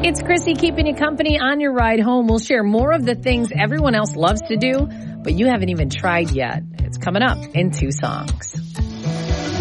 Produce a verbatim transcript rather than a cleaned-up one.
It's Chrissy keeping you company on your ride home. We'll share more of the things everyone else loves to do, but you haven't even tried yet. It's coming up in two songs.